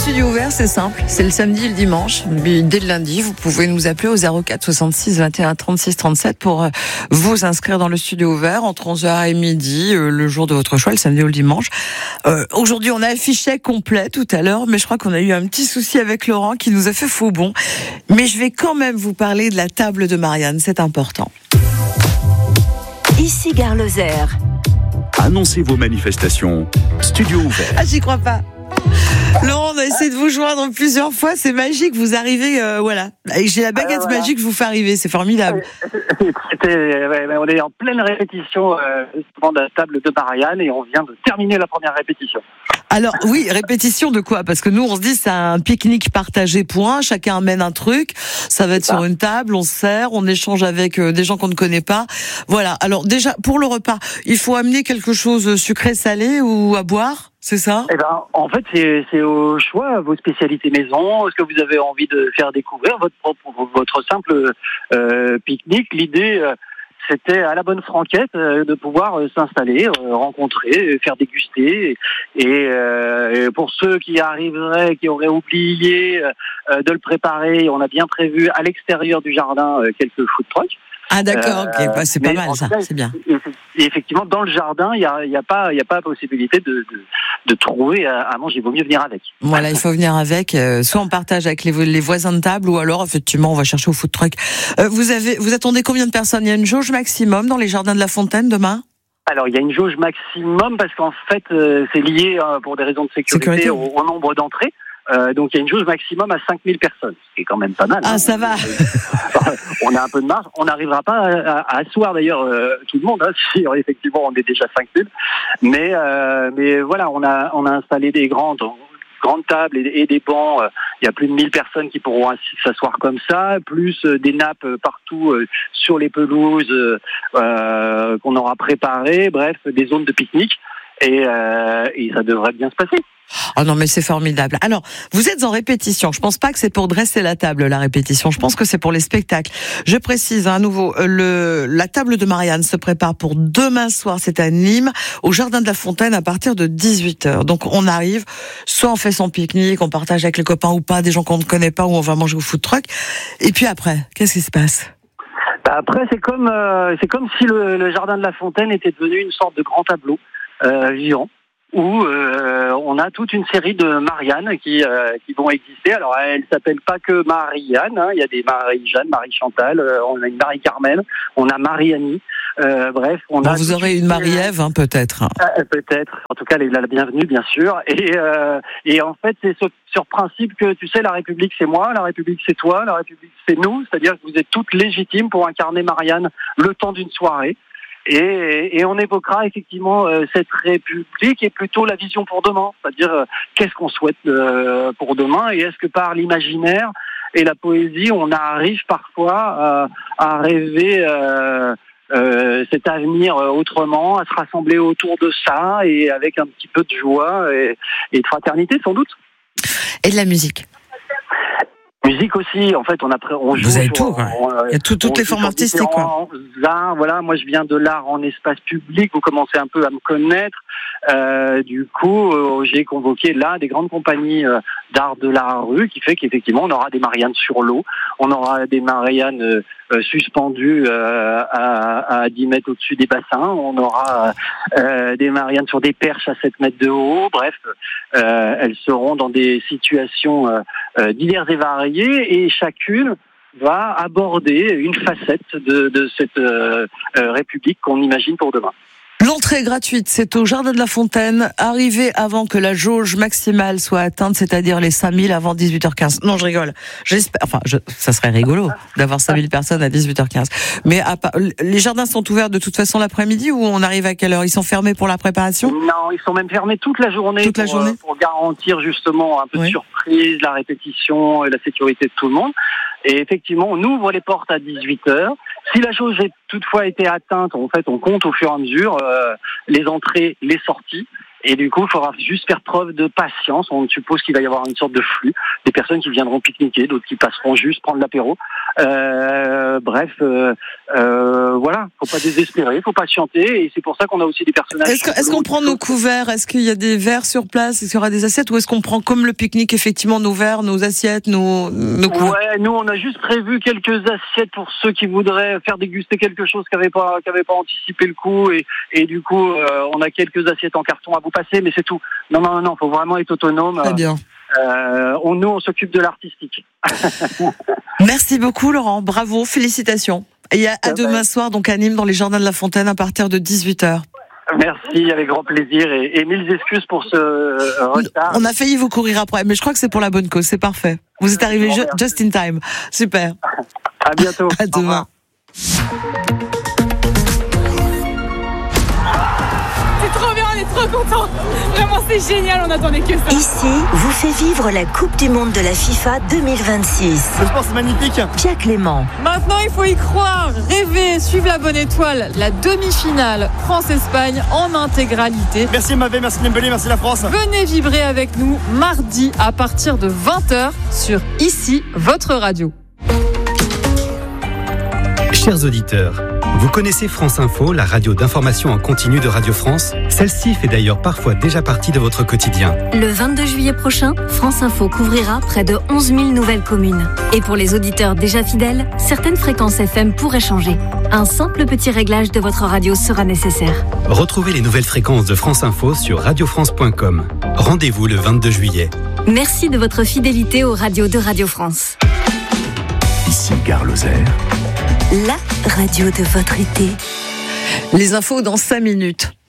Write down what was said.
studio ouvert, c'est simple. C'est le samedi et le dimanche. Dès le lundi, vous pouvez nous appeler au 04 66 21 36 37 pour vous inscrire dans le studio ouvert entre 11h et midi, le jour de votre choix, le samedi ou le dimanche. Aujourd'hui, on a un fichier complet tout à l'heure, mais je crois qu'on a eu un petit souci avec Laurent qui nous a fait faux bond. Mais je vais quand même vous parler de la table de Marianne, c'est important. Ici Gare Lozère. Annoncez vos manifestations. Studio ouvert. Ah, j'y crois pas. Laurent, on a essayé de vous joindre plusieurs fois, c'est magique, vous arrivez, voilà. J'ai la baguette magique, je vous fais arriver, c'est formidable. On est en pleine répétition justement de la table de Marianne et on vient de terminer la première répétition. Alors oui, répétition de quoi? Parce que nous on se dit c'est un pique-nique partagé point, chacun amène un truc, ça va être sur une table, on se sert, on échange avec des gens qu'on ne connaît pas. Voilà, alors déjà pour le repas, il faut amener quelque chose sucré-salé ou à boire? C'est ça? Eh ben, en fait, c'est au choix, vos spécialités maison, ce que vous avez envie de faire découvrir, votre simple pique-nique. L'idée, c'était à la bonne franquette de pouvoir s'installer, rencontrer, faire déguster. Et pour ceux qui arriveraient, qui auraient oublié de le préparer, on a bien prévu à l'extérieur du jardin quelques food trucks. Ah d'accord, ok, bah, c'est pas mal ça, c'est bien. Et effectivement, dans le jardin, il y a pas possibilité de trouver à manger. Il vaut mieux venir avec. Voilà, il faut venir avec. Soit on partage avec les voisins de table, ou alors effectivement on va chercher au food truck. Vous attendez combien de personnes? Il y a une jauge maximum dans les jardins de la Fontaine demain? Alors, il y a une jauge maximum parce qu'en fait, c'est lié pour des raisons de sécurité. Au nombre d'entrées. Donc il y a une jauge maximum à 5000 personnes, ce qui est quand même pas mal. Ah, ça va. On a un peu de marge. On n'arrivera pas à asseoir d'ailleurs tout le monde, si effectivement on est déjà 5000. Mais voilà, on a installé des grandes tables et des bancs. Il y a plus de 1000 personnes qui pourront s'asseoir comme ça, plus des nappes partout sur les pelouses qu'on aura préparées. Bref, des zones de pique-nique et ça devrait bien se passer. Oh non, mais c'est formidable. Alors, vous êtes en répétition. Je pense pas que c'est pour dresser la table, la répétition. Je pense que c'est pour les spectacles. Je précise à nouveau, la table de Marianne se prépare pour demain soir. C'est à Nîmes, au Jardin de la Fontaine, à partir de 18h. Donc, on arrive, soit on fait son pique-nique, on partage avec les copains ou pas, des gens qu'on ne connaît pas, ou on va manger au food truck. Et puis après, qu'est-ce qui se passe? Après, c'est comme si le Jardin de la Fontaine était devenu une sorte de grand tableau vivant, où on a toute une série de Marianne qui vont exister. Alors, elles s'appellent pas que Marianne, il y a des Marie-Jeanne, Marie-Chantal, on a une Marie-Carmen, on a Marie-Annie. Bref, vous aurez une Marie-Ève, peut-être. Peut-être. En tout cas, la bienvenue, bien sûr. Et en fait, c'est sur principe que, tu sais, la République, c'est moi, la République, c'est toi, la République, c'est nous. C'est-à-dire que vous êtes toutes légitimes pour incarner Marianne le temps d'une soirée. Et on évoquera effectivement cette République et plutôt la vision pour demain, c'est-à-dire qu'est-ce qu'on souhaite pour demain et est-ce que par l'imaginaire et la poésie on arrive parfois à rêver cet avenir autrement, à se rassembler autour de ça et avec un petit peu de joie et de fraternité sans doute. Et de la musique. Musique aussi, en fait, on joue. Vous avez tout, quoi. Il y a toutes les formes artistiques, quoi. Voilà, moi je viens de l'art en espace public, vous commencez un peu à me connaître. Du coup, j'ai convoqué là des grandes compagnies d'art de la rue, qui fait qu'effectivement, on aura des Mariannes sur l'eau, on aura des Mariannes suspendues à 10 mètres au-dessus des bassins, on aura des Mariannes sur des perches à 7 mètres de haut. Bref, elles seront dans des situations diverses et variées, et chacune va aborder une facette de cette République qu'on imagine pour demain. L'entrée est gratuite, c'est au Jardin de la Fontaine, arrivé avant que la jauge maximale soit atteinte, c'est-à-dire les 5000 avant 18h15. Non, je rigole. Ça serait rigolo d'avoir 5000 personnes à 18h15. Mais les jardins sont ouverts de toute façon l'après-midi, ou on arrive à quelle heure? Ils sont fermés pour la préparation? Non, ils sont même fermés toute la journée. Pour garantir justement un peu de surprise, la répétition et la sécurité de tout le monde. Et effectivement, on ouvre les portes à 18h. Si la jauge a toutefois été atteinte, en fait, on compte au fur et à mesure les entrées, les sorties. Et du coup, il faudra juste faire preuve de patience. On suppose qu'il va y avoir une sorte de flux, des personnes qui viendront pique-niquer, d'autres qui passeront juste prendre l'apéro. Voilà, faut pas désespérer, faut patienter, et c'est pour ça qu'on a aussi des personnages. Est-ce qu'on prend nos couverts? Est-ce qu'il y a des verres sur place? Est-ce qu'il y aura des assiettes, ou est-ce qu'on prend comme le pique-nique effectivement nos verres, nos assiettes, nos couverts? Ouais, nous on a juste prévu quelques assiettes pour ceux qui voudraient faire déguster quelque chose qui n'avaient pas anticipé le coup, et du coup on a quelques assiettes en carton à vous passer, mais c'est tout. Non, faut vraiment être autonome. Très bien. Nous on s'occupe de l'artistique. Merci beaucoup Laurent, bravo, félicitations. Et à demain soir donc à Nîmes dans les Jardins de la Fontaine à partir de 18h. Merci, avec grand plaisir, et mille excuses pour ce retard. On a failli vous courir après, mais je crois que c'est pour la bonne cause, c'est parfait. Vous êtes arrivé just in time. Super. À bientôt. À demain. Trop bien, on est trop contents. Vraiment, c'est génial, on attendait que ça. Ici, vous fait vivre la Coupe du Monde de la FIFA 2026. Le sport, c'est magnifique. Pierre Clément. Maintenant, il faut y croire, rêver, suivre la bonne étoile. La demi-finale France-Espagne en intégralité. Merci Mavé, merci Dembélé, merci la France. Venez vibrer avec nous mardi à partir de 20h sur Ici, votre radio. Chers auditeurs, vous connaissez France Info, la radio d'information en continu de Radio France? Celle-ci fait d'ailleurs parfois déjà partie de votre quotidien. Le 22 juillet prochain, France Info couvrira près de 11 000 nouvelles communes. Et pour les auditeurs déjà fidèles, certaines fréquences FM pourraient changer. Un simple petit réglage de votre radio sera nécessaire. Retrouvez les nouvelles fréquences de France Info sur radiofrance.com. Rendez-vous le 22 juillet. Merci de votre fidélité aux radios de Radio France. Ici Gare Lozère. La radio de votre été. Les infos dans 5 minutes.